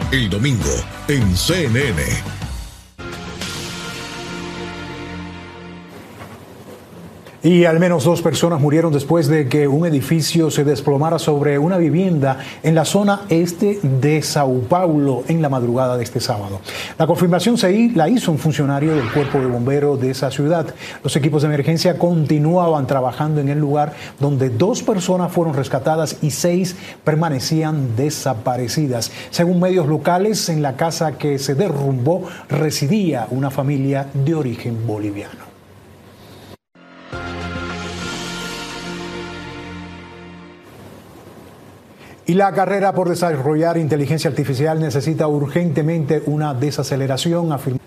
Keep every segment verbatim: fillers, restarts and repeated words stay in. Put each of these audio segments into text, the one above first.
El domingo en C N N. Y al menos dos personas murieron después de que un edificio se desplomara sobre una vivienda en la zona este de Sao Paulo en la madrugada de este sábado. La confirmación se la hizo un funcionario del cuerpo de bomberos de esa ciudad. Los equipos de emergencia continuaban trabajando en el lugar donde dos personas fueron rescatadas y seis permanecían desaparecidas. Según medios locales, en la casa que se derrumbó residía una familia de origen boliviano. Y la carrera por desarrollar inteligencia artificial necesita urgentemente una desaceleración, afirmó.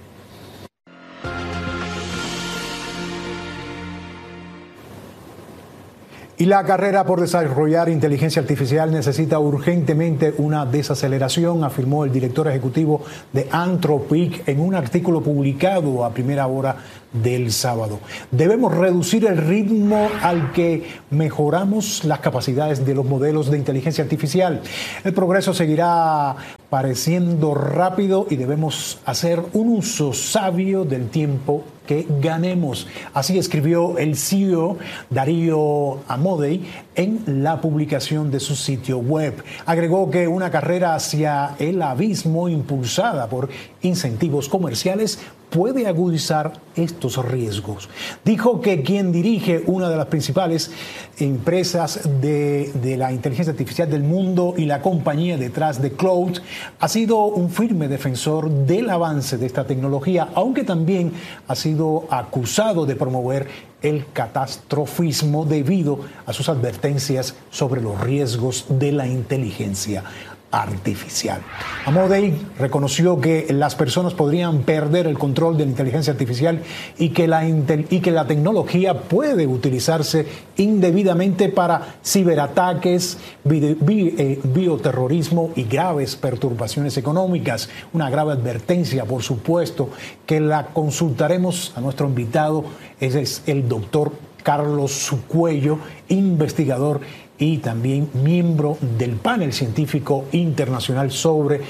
Y la carrera por desarrollar inteligencia artificial necesita urgentemente una desaceleración, afirmó el director ejecutivo de Anthropic en un artículo publicado a primera hora del sábado. Debemos reducir el ritmo al que mejoramos las capacidades de los modelos de inteligencia artificial. El progreso seguirá pareciendo rápido y debemos hacer un uso sabio del tiempo que ganemos. Así escribió el C E O Darío Amodei en la publicación de su sitio web. Agregó que una carrera hacia el abismo impulsada por incentivos comerciales puede agudizar estos riesgos. Dijo que quien dirige una de las principales empresas de, de la inteligencia artificial del mundo y la compañía detrás de Claude ha sido un firme defensor del avance de esta tecnología, aunque también ha sido acusado de promover el catastrofismo debido a sus advertencias sobre los riesgos de la inteligencia artificial. Amodei reconoció que las personas podrían perder el control de la inteligencia artificial y que la, y que la tecnología puede utilizarse indebidamente para ciberataques, bi, bi, eh, bioterrorismo y graves perturbaciones económicas. Una grave advertencia, por supuesto, que la consultaremos a nuestro invitado. Ese es el doctor Carlos Cuello, investigador y también miembro del panel científico internacional sobre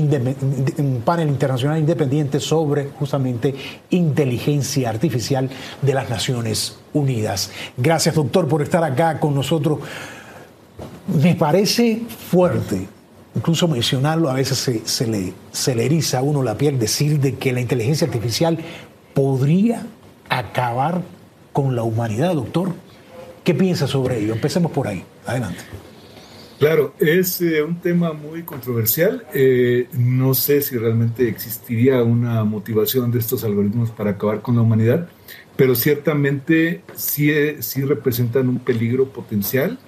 un panel internacional independiente sobre justamente inteligencia artificial de las Naciones Unidas. Gracias, doctor, por estar acá con nosotros. Me parece fuerte, incluso mencionarlo, a veces se, se, le, se le eriza a uno la piel decir de que la inteligencia artificial podría acabar con la humanidad, doctor. ¿Qué piensa sobre ello? Empecemos por ahí. Adelante. Claro, es eh, un tema muy controversial. Eh, no sé si realmente existiría una motivación de estos algoritmos para acabar con la humanidad, pero ciertamente sí, sí representan un peligro potencial.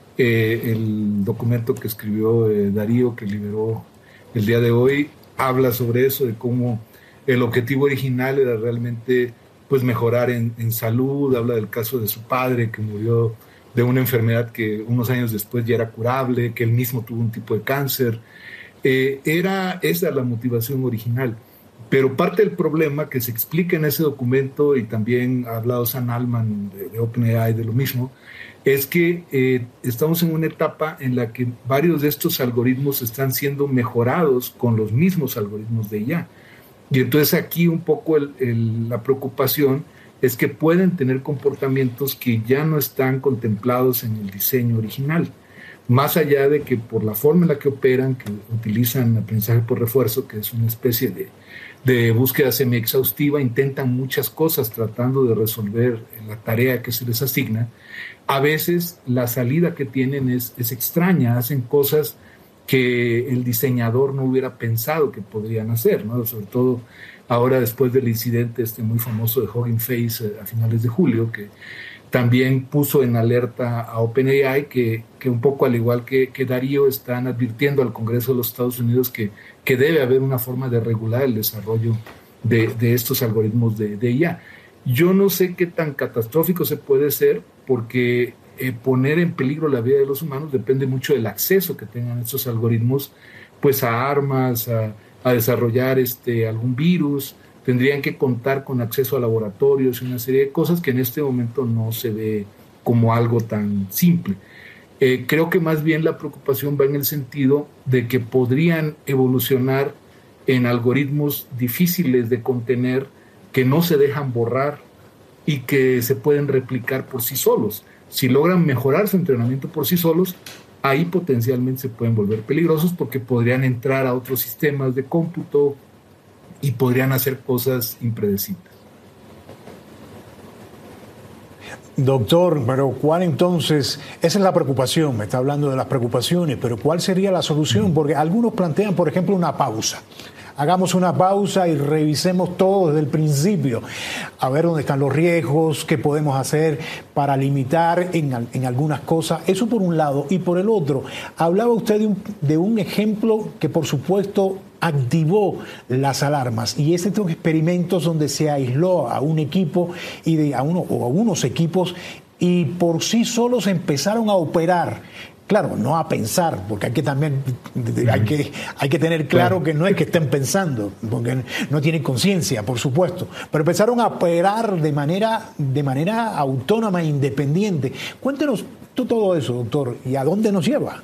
Eh, el documento que escribió eh, Darío, que liberó el día de hoy, habla sobre eso, de cómo el objetivo original era realmente pues mejorar en, en salud. Habla del caso de su padre que murió de una enfermedad que unos años después ya era curable, que él mismo tuvo un tipo de cáncer. Eh, era esa la motivación original. Pero parte del problema que se explica en ese documento, y también ha hablado Sam Altman de, de OpenAI de lo mismo, es que eh, estamos en una etapa en la que varios de estos algoritmos están siendo mejorados con los mismos algoritmos de I A. Y entonces aquí un poco el, el, la preocupación es que pueden tener comportamientos que ya no están contemplados en el diseño original. Más allá de que por la forma en la que operan, que utilizan aprendizaje por refuerzo, que es una especie de, de búsqueda semi-exhaustiva, intentan muchas cosas tratando de resolver la tarea que se les asigna, a veces la salida que tienen es, es extraña, hacen cosas que el diseñador no hubiera pensado que podrían hacer, ¿no? Sobre todo ahora después del incidente este muy famoso de Hugging Face a finales de julio, que también puso en alerta a OpenAI, que, que un poco al igual que, que Darío están advirtiendo al Congreso de los Estados Unidos que, que debe haber una forma de regular el desarrollo de, de estos algoritmos de, de I A. Yo no sé qué tan catastrófico se puede ser, porque Eh, poner en peligro la vida de los humanos depende mucho del acceso que tengan estos algoritmos pues a armas, a, a desarrollar este, algún virus. Tendrían que contar con acceso a laboratorios y una serie de cosas que en este momento no se ve como algo tan simple. Eh, creo que más bien la preocupación va en el sentido de que podrían evolucionar en algoritmos difíciles de contener, que no se dejan borrar y que se pueden replicar por sí solos. Si logran mejorar su entrenamiento por sí solos, ahí potencialmente se pueden volver peligrosos porque podrían entrar a otros sistemas de cómputo y podrían hacer cosas impredecibles. Doctor, pero ¿cuál entonces? Esa es la preocupación, me está hablando de las preocupaciones, pero ¿cuál sería la solución? Porque algunos plantean, por ejemplo, una pausa. Hagamos una pausa y revisemos todo desde el principio, a ver dónde están los riesgos, qué podemos hacer para limitar en, en algunas cosas. Eso por un lado. Y por el otro, hablaba usted de un, de un ejemplo que por supuesto activó las alarmas, y es estos experimentos donde se aisló a un equipo y de, a uno, o a unos equipos, y por sí solos empezaron a operar. Claro, no a pensar, porque hay que también hay que, hay que tener claro que no es que estén pensando, porque no tienen conciencia, por supuesto, pero empezaron a operar de manera, de manera autónoma e independiente. Cuéntenos todo eso, doctor, y a dónde nos lleva.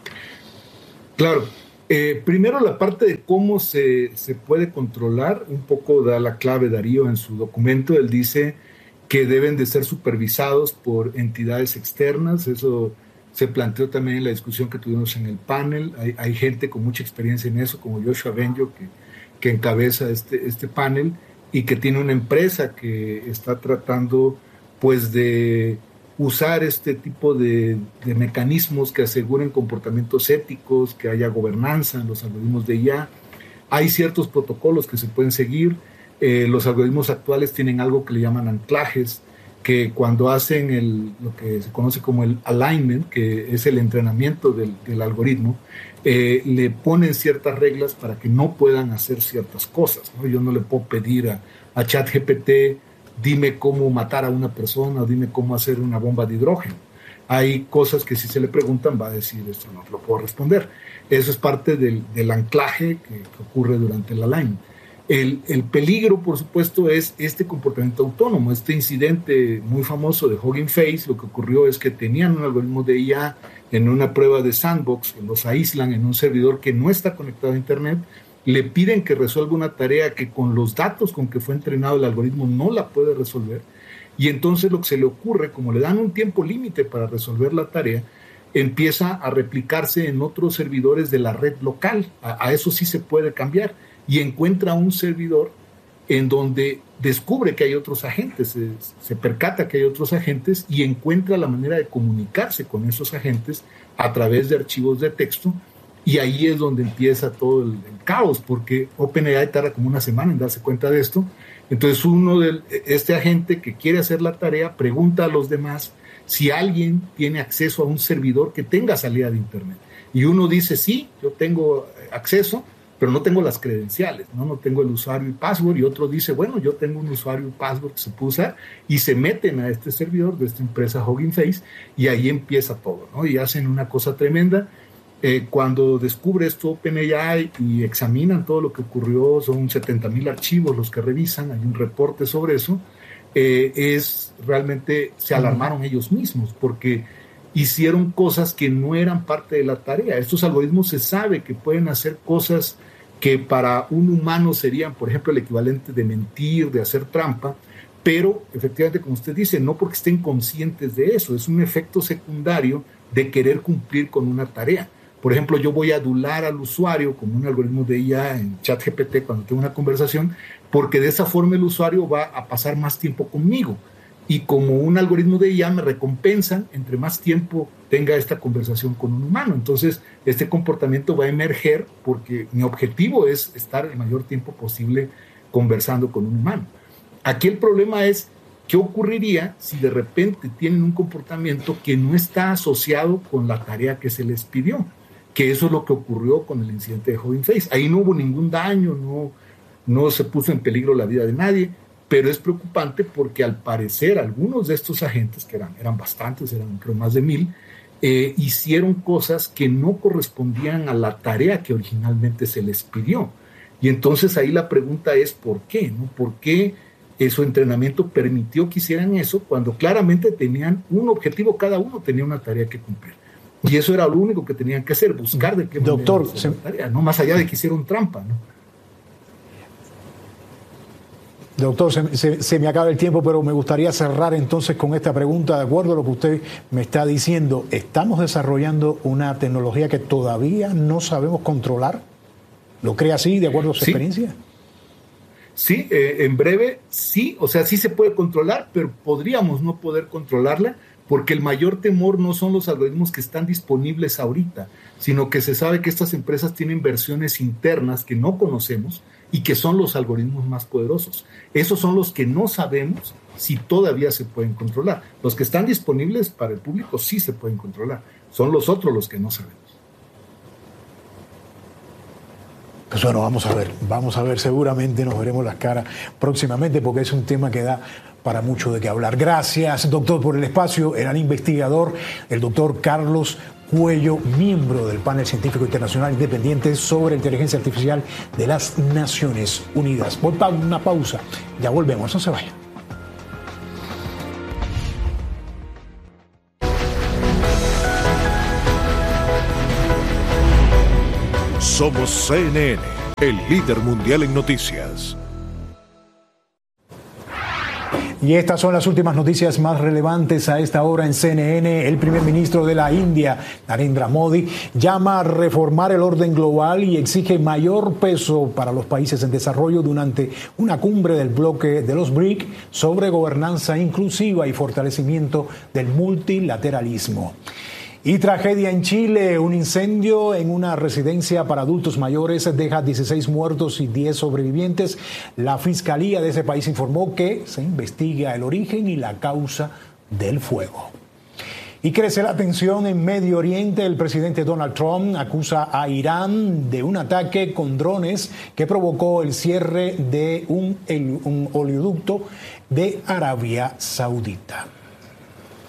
Claro. Eh, primero la parte de cómo se, se puede controlar, un poco da la clave Darío en su documento. Él dice que deben de ser supervisados por entidades externas. Eso se planteó también en la discusión que tuvimos en el panel. Hay, hay gente con mucha experiencia en eso, como Joshua Benjo, que, que encabeza este, este panel y que tiene una empresa que está tratando pues de usar este tipo de, de mecanismos que aseguren comportamientos éticos, que haya gobernanza en los algoritmos de I A. Hay ciertos protocolos que se pueden seguir. Eh, los algoritmos actuales tienen algo que le llaman anclajes, que cuando hacen el, lo que se conoce como el alignment, que es el entrenamiento del, del algoritmo, eh, le ponen ciertas reglas para que no puedan hacer ciertas cosas, ¿no? Yo no le puedo pedir a, a ChatGPT, dime cómo matar a una persona, o dime cómo hacer una bomba de hidrógeno. Hay cosas que si se le preguntan va a decir, esto no lo puedo responder. Eso es parte del, del anclaje que, que ocurre durante el alignment. El, el peligro, por supuesto, es este comportamiento autónomo. Este incidente muy famoso de Hugging Face, lo que ocurrió es que tenían un algoritmo de I A en una prueba de sandbox, que los aíslan en un servidor que no está conectado a Internet, le piden que resuelva una tarea que con los datos con que fue entrenado el algoritmo no la puede resolver, y entonces lo que se le ocurre, como le dan un tiempo límite para resolver la tarea, empieza a replicarse en otros servidores de la red local. A, a eso sí se puede cambiar, y encuentra un servidor en donde descubre que hay otros agentes, se, se percata que hay otros agentes y encuentra la manera de comunicarse con esos agentes a través de archivos de texto. Y ahí es donde empieza todo el, el caos, porque OpenAI tarda como una semana en darse cuenta de esto. Entonces uno de este agente que quiere hacer la tarea pregunta a los demás si alguien tiene acceso a un servidor que tenga salida de Internet. Y uno dice, sí, yo tengo acceso, pero no tengo las credenciales, ¿no? No tengo el usuario y password. Y otro dice, bueno, yo tengo un usuario y password que se puede usar, y se meten a este servidor de esta empresa Hugging Face, y ahí empieza todo, ¿no? Y hacen una cosa tremenda. Eh, cuando descubre esto OpenAI y examinan todo lo que ocurrió, son setenta mil archivos los que revisan, hay un reporte sobre eso, eh, es realmente se alarmaron ellos mismos porque hicieron cosas que no eran parte de la tarea. Estos algoritmos se sabe que pueden hacer cosas que para un humano serían, por ejemplo, el equivalente de mentir, de hacer trampa, pero efectivamente, como usted dice, no porque estén conscientes de eso, es un efecto secundario de querer cumplir con una tarea. Por ejemplo, yo voy a adular al usuario como un algoritmo de I A en ChatGPT cuando tengo una conversación, porque de esa forma el usuario va a pasar más tiempo conmigo. Y como un algoritmo de I A me recompensan entre más tiempo tenga esta conversación con un humano. Entonces, este comportamiento va a emerger porque mi objetivo es estar el mayor tiempo posible conversando con un humano. Aquí el problema es, ¿qué ocurriría si de repente tienen un comportamiento que no está asociado con la tarea que se les pidió? Que eso es lo que ocurrió con el incidente de Hugging Face. Ahí no hubo ningún daño, no, no se puso en peligro la vida de nadie, pero es preocupante porque al parecer algunos de estos agentes, que eran, eran bastantes, eran creo más de mil, eh, hicieron cosas que no correspondían a la tarea que originalmente se les pidió. Y entonces ahí la pregunta es ¿por qué? ¿no? ¿Por qué eh, su entrenamiento permitió que hicieran eso cuando claramente tenían un objetivo, cada uno tenía una tarea que cumplir? Y eso era lo único que tenían que hacer, buscar de qué manera Doctor, hacer la tarea, no más allá de que hicieron trampa, ¿no? Doctor, se, se, se me acaba el tiempo, pero me gustaría cerrar entonces con esta pregunta. De acuerdo a lo que usted me está diciendo, ¿estamos desarrollando una tecnología que todavía no sabemos controlar? ¿Lo cree así, de acuerdo a su sí. experiencia? Sí, eh, en breve sí, o sea, sí se puede controlar, pero podríamos no poder controlarla, porque el mayor temor no son los algoritmos que están disponibles ahorita, sino que se sabe que estas empresas tienen versiones internas que no conocemos y que son los algoritmos más poderosos. Esos son los que no sabemos si todavía se pueden controlar. Los que están disponibles para el público sí se pueden controlar. Son los otros los que no sabemos. Pues bueno, vamos a ver, vamos a ver, seguramente nos veremos las caras próximamente porque es un tema que da para mucho de qué hablar. Gracias, doctor, por el espacio. Era el investigador, el doctor Carlos Cuello, miembro del panel científico internacional independiente sobre inteligencia artificial de las Naciones Unidas. Voy para una pausa, ya volvemos, no se vayan. Somos C N N, el líder mundial en noticias. Y estas son las últimas noticias más relevantes a esta hora en C N N. El primer ministro de la India, Narendra Modi, llama a reformar el orden global y exige mayor peso para los países en desarrollo durante una cumbre del bloque de los B R I C sobre gobernanza inclusiva y fortalecimiento del multilateralismo. Y tragedia en Chile, un incendio en una residencia para adultos mayores deja dieciséis muertos y diez sobrevivientes. La fiscalía de ese país informó que se investiga el origen y la causa del fuego. Y crece la tensión en Medio Oriente. El presidente Donald Trump acusa a Irán de un ataque con drones que provocó el cierre de un, un oleoducto de Arabia Saudita.